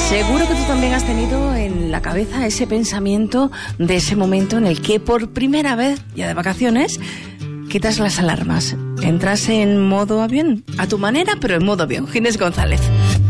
Seguro que tú también has tenido en la cabeza ese pensamiento de ese momento en el que por primera vez, ya de vacaciones, quitas las alarmas. Entras en modo avión, a tu manera, pero en modo avión. Ginés González.